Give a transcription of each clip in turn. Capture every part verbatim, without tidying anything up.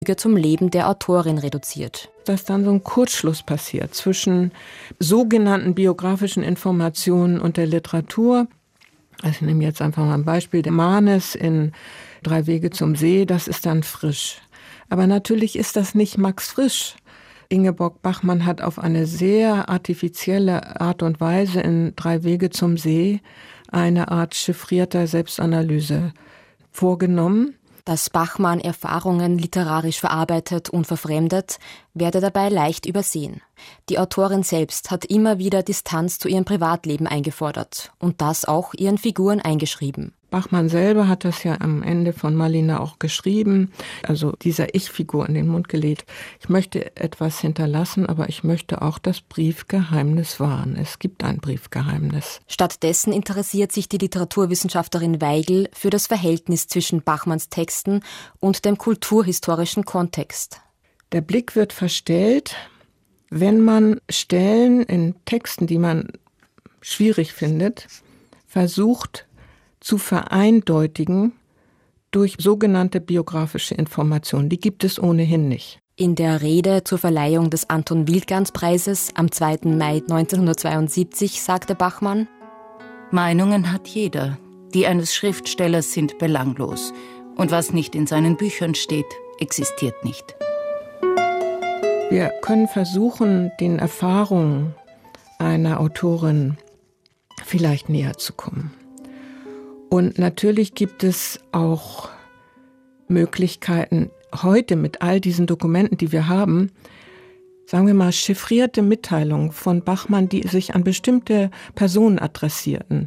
zum Leben der Autorin reduziert. Dass dann so ein Kurzschluss passiert zwischen sogenannten biografischen Informationen und der Literatur. Also ich nehme jetzt einfach mal ein Beispiel. Der Manes in Drei Wege zum See, das ist dann Frisch. Aber natürlich ist das nicht Max Frisch. Ingeborg Bachmann hat auf eine sehr artifizielle Art und Weise in Drei Wege zum See eine Art chiffrierter Selbstanalyse vorgenommen. Dass Bachmann Erfahrungen literarisch verarbeitet und verfremdet, werde dabei leicht übersehen. Die Autorin selbst hat immer wieder Distanz zu ihrem Privatleben eingefordert und das auch ihren Figuren eingeschrieben. Bachmann selber hat das ja am Ende von Malina auch geschrieben, also dieser Ich-Figur in den Mund gelegt. Ich möchte etwas hinterlassen, aber ich möchte auch das Briefgeheimnis wahren. Es gibt ein Briefgeheimnis. Stattdessen interessiert sich die Literaturwissenschaftlerin Weigel für das Verhältnis zwischen Bachmanns Texten und dem kulturhistorischen Kontext. Der Blick wird verstellt, wenn man Stellen in Texten, die man schwierig findet, versucht zu vereindeutigen durch sogenannte biografische Informationen. Die gibt es ohnehin nicht. In der Rede zur Verleihung des Anton-Wildgans-Preises am zweiten Mai neunzehnhundertzweiundsiebzig sagte Bachmann: Meinungen hat jeder. Die eines Schriftstellers sind belanglos. Und was nicht in seinen Büchern steht, existiert nicht. Wir können versuchen, den Erfahrungen einer Autorin vielleicht näher zu kommen. Und natürlich gibt es auch Möglichkeiten, heute mit all diesen Dokumenten, die wir haben, sagen wir mal, chiffrierte Mitteilungen von Bachmann, die sich an bestimmte Personen adressierten,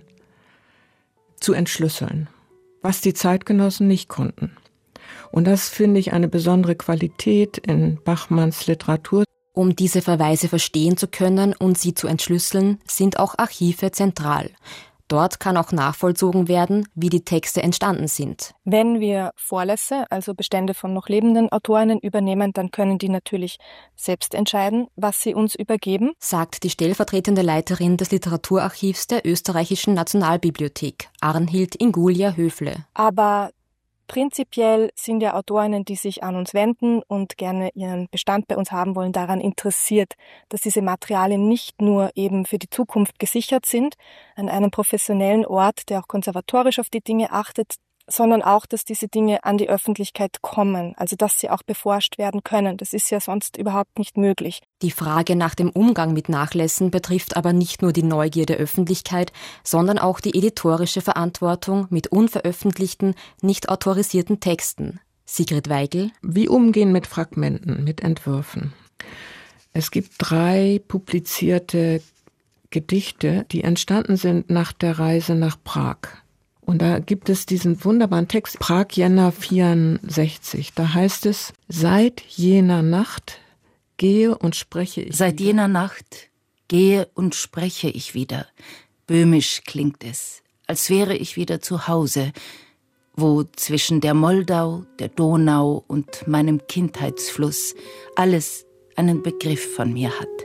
zu entschlüsseln, was die Zeitgenossen nicht konnten. Und das finde ich eine besondere Qualität in Bachmanns Literatur. Um diese Verweise verstehen zu können und sie zu entschlüsseln, sind auch Archive zentral. Dort kann auch nachvollzogen werden, wie die Texte entstanden sind. Wenn wir Vorlässe, also Bestände von noch lebenden Autorinnen übernehmen, dann können die natürlich selbst entscheiden, was sie uns übergeben, sagt die stellvertretende Leiterin des Literaturarchivs der Österreichischen Nationalbibliothek, Arnhild Ingulia Höfle. Aber prinzipiell sind ja Autorinnen, die sich an uns wenden und gerne ihren Bestand bei uns haben wollen, daran interessiert, dass diese Materialien nicht nur eben für die Zukunft gesichert sind, an einem professionellen Ort, der auch konservatorisch auf die Dinge achtet, sondern auch, dass diese Dinge an die Öffentlichkeit kommen, also dass sie auch beforscht werden können. Das ist ja sonst überhaupt nicht möglich. Die Frage nach dem Umgang mit Nachlässen betrifft aber nicht nur die Neugier der Öffentlichkeit, sondern auch die editorische Verantwortung mit unveröffentlichten, nicht autorisierten Texten. Sigrid Weigel. Wie umgehen mit Fragmenten, mit Entwürfen? Es gibt drei publizierte Gedichte, die entstanden sind nach der Reise nach Prag. Und da gibt es diesen wunderbaren Text, Prag, Jänner vierundsechzig. Da heißt es: Seit jener Nacht gehe und spreche ich Seit wieder. jener Nacht gehe und spreche ich wieder. Böhmisch klingt es, als wäre ich wieder zu Hause, wo zwischen der Moldau, der Donau und meinem Kindheitsfluss alles einen Begriff von mir hat.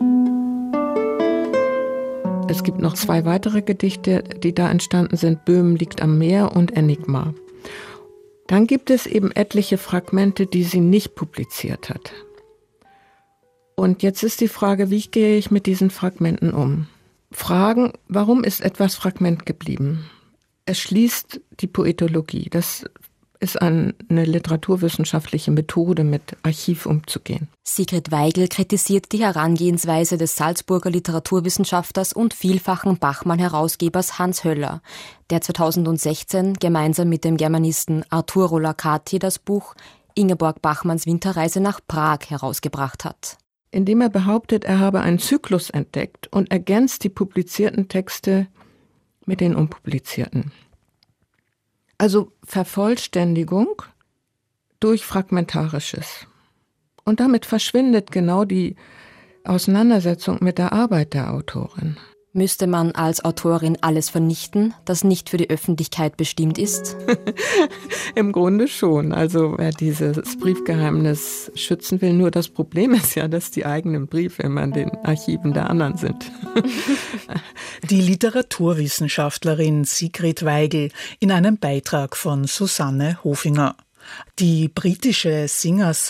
Es gibt noch zwei weitere Gedichte, die da entstanden sind. Böhmen liegt am Meer und Enigma. Dann gibt es eben etliche Fragmente, die sie nicht publiziert hat. Und jetzt ist die Frage, wie gehe ich mit diesen Fragmenten um? Fragen, warum ist etwas Fragment geblieben? Es schließt die Poetologie. Das ist eine literaturwissenschaftliche Methode, mit Archiv umzugehen. Sigrid Weigel kritisiert die Herangehensweise des Salzburger Literaturwissenschaftlers und vielfachen Bachmann-Herausgebers Hans Höller, der zweitausendsechzehn gemeinsam mit dem Germanisten Arturo Lacati das Buch Ingeborg Bachmanns Winterreise nach Prag herausgebracht hat. Indem er behauptet, er habe einen Zyklus entdeckt und ergänzt die publizierten Texte mit den unpublizierten. Also Vervollständigung durch Fragmentarisches. Und damit verschwindet genau die Auseinandersetzung mit der Arbeit der Autorin. Müsste man als Autorin alles vernichten, das nicht für die Öffentlichkeit bestimmt ist? Im Grunde schon. Also wer dieses Briefgeheimnis schützen will, nur das Problem ist ja, dass die eigenen Briefe immer in den Archiven der anderen sind. Die Literaturwissenschaftlerin Sigrid Weigel in einem Beitrag von Susanne Hofinger. Die britische Singer